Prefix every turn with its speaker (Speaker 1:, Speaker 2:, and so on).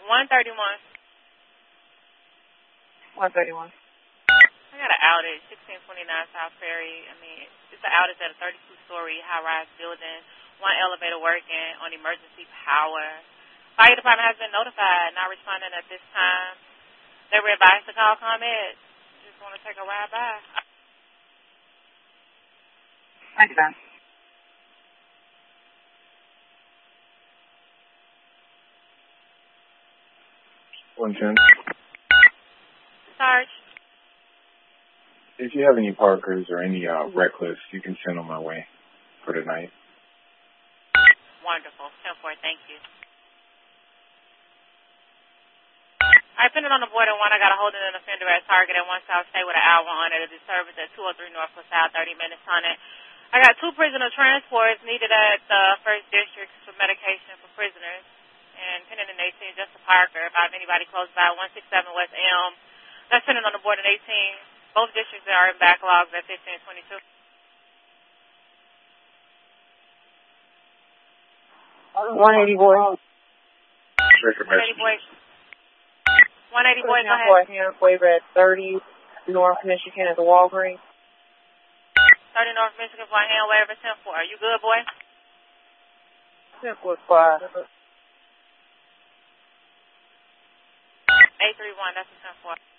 Speaker 1: 131.
Speaker 2: 131.
Speaker 1: I got an outage, 1629 South Ferry. It's an outage at a 32-story high-rise building. One elevator working on emergency power. Fire department has been notified, not responding at this time. They were advised to call ComEd. Just want to take a ride by.
Speaker 2: Thank you, Ben.
Speaker 1: Sarge.
Speaker 3: If you have any Parkers or any Reckless, you can send them my way for tonight.
Speaker 1: Wonderful. 10-4, thank you. I put it on the board at 1. I got a holding an offender at Target at 1 South State with an hour on it. A disturbance at 203 North LaSalle, 30 minutes on it. I got 2 prisoner transports needed at the 1st District for medication for prisoners. And pending in 18, Justin Parker. If I have anybody close by, 167 West Elm. That's pending on the board at 18. Both districts are in backlogs at 1522.
Speaker 2: 180 boy.
Speaker 1: 180 boy. 180 boy, go ahead.
Speaker 2: Hand waiver at 30 North Michigan at the Walgreens.
Speaker 1: 30 North Michigan for a hand waiver, 10-4. Are you good, boy?
Speaker 2: 10-4 squad.
Speaker 1: 831, that's a 10-4.